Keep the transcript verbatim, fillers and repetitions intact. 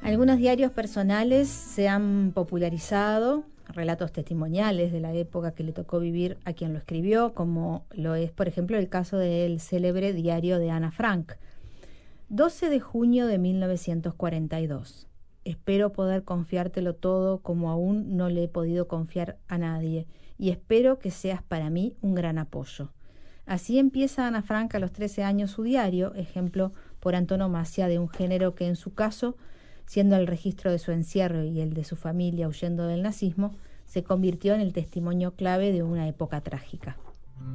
Algunos diarios personales se han popularizado, relatos testimoniales de la época que le tocó vivir a quien lo escribió, como lo es, por ejemplo, el caso del célebre diario de Ana Frank. doce de junio de mil novecientos cuarenta y dos. Espero poder confiártelo todo como aún no le he podido confiar a nadie, y espero que seas para mí un gran apoyo. Así empieza Ana Frank a los trece años su diario, ejemplo por antonomasia de un género que en su caso, siendo el registro de su encierro y el de su familia huyendo del nazismo, se convirtió en el testimonio clave de una época trágica.